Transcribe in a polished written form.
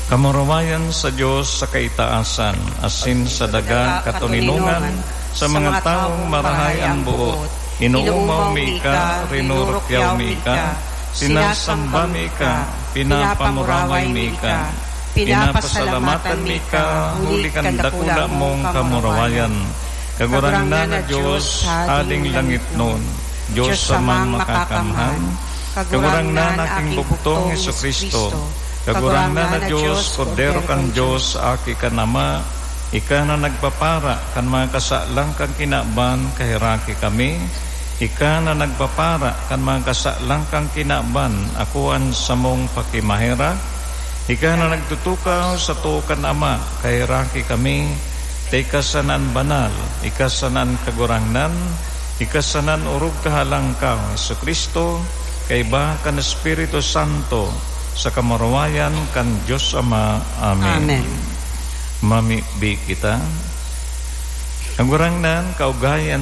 Kamurawayan sa Dios sa kaitaasan, asin sa daga katuninungan, sa mga taong marahay ang buot. Inuumaw mi ka, rinurukyaw mi ka, sinasamba mi ka, pinapamuraway mi ka, pinapasalamatan mi ka, huli kan dakula mong kamurawayan. Kagurang na Diyos, ading langit nun, Diyos sa mang makakamhan, kagurang na naking buktong Jesucristo, kagurang na Diyos, kordero kan Diyos, aki ka nama, ika na nagpapara, kan mga kasalang kang kinaban, kahiraki kami, ika na nagpapara, kan mga kasalang kang kinaban, akuan sa mong pakimahera, ika na nagtutukaw sa tukan ama, kahiraki kami, ikasanan banal, ikasanan kagurangnan, ikasanan urug kahalang ka, Jesucristo, kay ba kan Espiritu Santo, sa kamarawayan kan Diyos Ama. Amen. Amen. Mamibi kita. Kagurangnan, kaugayan